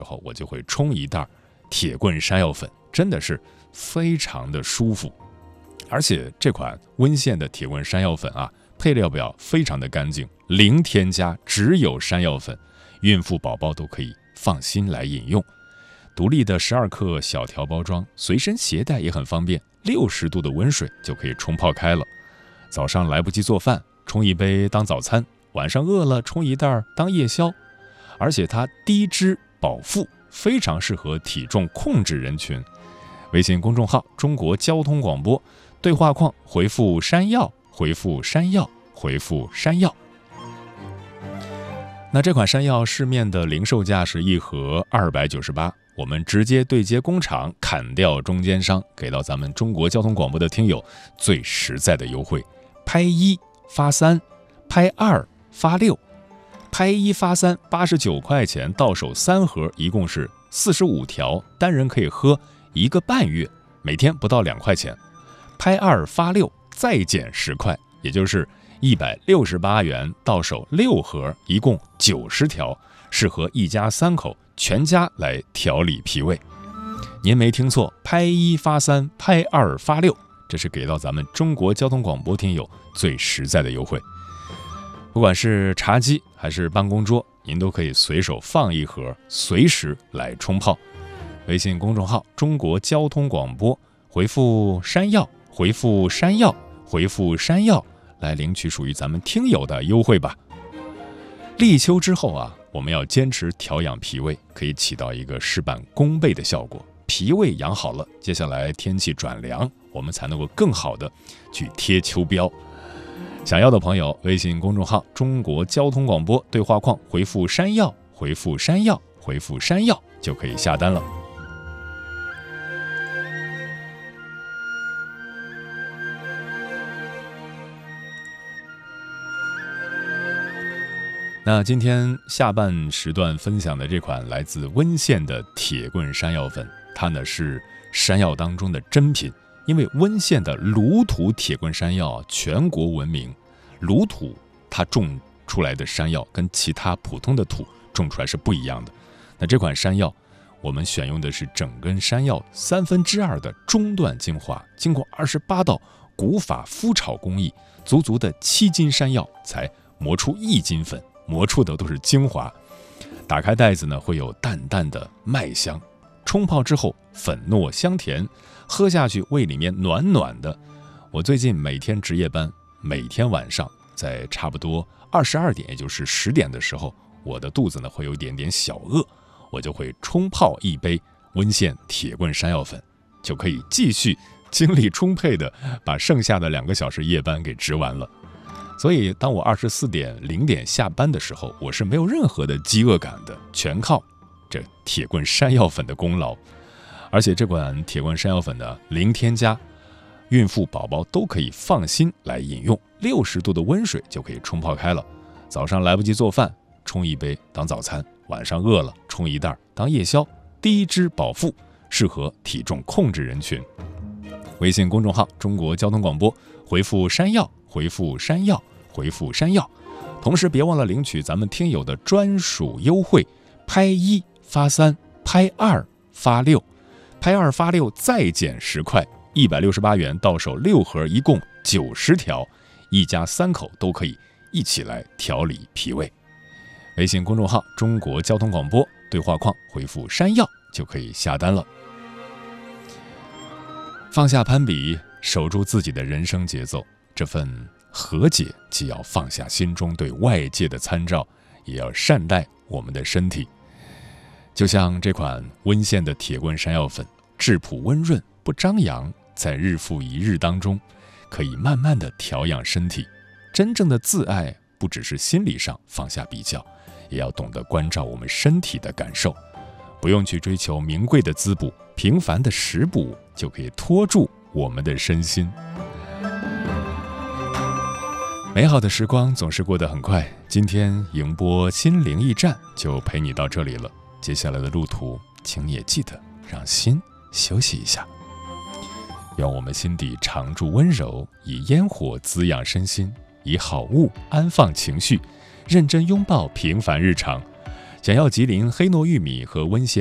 后，我就会冲一袋铁棍山药粉，真的是非常的舒服。而且这款温县的铁棍山药粉啊，配料表非常的干净，零添加，只有山药粉，孕妇宝宝都可以放心来饮用。独立的12克小条包装，随身携带也很方便，60度的温水就可以冲泡开了。早上来不及做饭，冲一杯当早餐，晚上饿了冲一袋当夜宵。而且它低脂饱腹，非常适合体重控制人群。微信公众号中国交通广播，对话框回复山药，回复山药，回复山药。那这款山药市面的零售价是一盒298，我们直接对接工厂，砍掉中间商，给到咱们中国交通广播的听友最实在的优惠，拍1发3，拍2发6。拍1发3，89块钱到手3盒，一共是45条，单人可以喝1个半月，每天不到2块钱。拍2发6再减10块，也就是168元到手6盒，一共90条，适合一家3口全家来调理脾胃。您没听错，拍1发3，拍2发6，这是给到咱们中国交通广播听友最实在的优惠。不管是茶几还是办公桌，您都可以随手放一盒，随时来冲泡。微信公众号中国交通广播，回复山药，回复山药，回复山药，来领取属于咱们听友的优惠吧。立秋之后啊，我们要坚持调养脾胃，可以起到一个事半功倍的效果。脾胃养好了，接下来天气转凉，我们才能够更好的去贴秋膘。想要的朋友，微信公众号中国交通广播对话框回复山药，回复山药，回复山药就可以下单了。那今天下半时段分享的这款来自温县的铁棍山药粉，它呢是山药当中的珍品，因为温县的鲁土铁棍山药全国闻名。鲁土它种出来的山药跟其他普通的土种出来是不一样的。那这款山药我们选用的是整根山药2/3的中段精华，经过28道古法麸炒工艺，足足的7斤山药才磨出1斤粉，磨出的都是精华。打开袋子呢，会有淡淡的麦香，冲泡之后粉糯香甜，喝下去胃里面暖暖的。我最近每天值夜班，每天晚上在差不多22点，也就是10点的时候，我的肚子呢会有一点点小饿，我就会冲泡一杯温县铁棍山药粉，就可以继续精力充沛的把剩下的2个小时夜班给值完了。所以当我24点0点下班的时候，我是没有任何的饥饿感的，全靠这铁棍山药粉的功劳。而且这款铁棍山药粉呢，零添加，孕妇宝宝都可以放心来饮用，60度的温水就可以冲泡开了。早上来不及做饭，冲一杯当早餐，晚上饿了冲一袋当夜宵，低脂饱腹，适合体重控制人群。微信公众号中国交通广播，回复山药，回复山药，回复山药。同时别忘了领取咱们听友的专属优惠，拍1发3，拍2发6，拍2发6再减10块，168元到手6盒，一共90条，一家3口都可以一起来调理脾胃。微信公众号中国交通广播，对话框回复山药就可以下单了。放下攀比，守住自己的人生节奏，这份和解既要放下心中对外界的参照，也要善待我们的身体。就像这款温县的铁棍山药粉，质朴温润，不张扬，在日复一日当中，可以慢慢的调养身体。真正的自爱，不只是心理上放下比较，也要懂得关照我们身体的感受。不用去追求名贵的滋补，平凡的食补就可以托住我们的身心。美好的时光总是过得很快，今天迎播心灵驿站就陪你到这里了。接下来的路途，请你也记得让心休息一下。愿我们心底常驻温柔，以烟火滋养身心，以好物安放情绪，认真拥抱平凡日常。 想要吉林黑糯玉米和温县